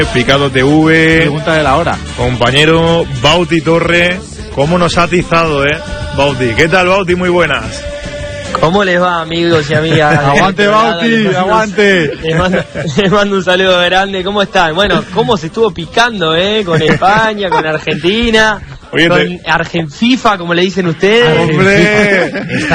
Picado TV. Pregunta de la hora. Compañero Bauti Torre. ¿Cómo nos ha atizado, Bauti? ¿Qué tal, Bauti? Muy buenas. ¿Cómo les va, amigos y amigas? ¡Aguante, Bauti! ¡Aguante! Les mando un saludo grande. ¿Cómo están? Bueno, ¿cómo se estuvo picando, con España, con Argentina, Oye, con Argenfifa, como le dicen ustedes? ¡Hombre!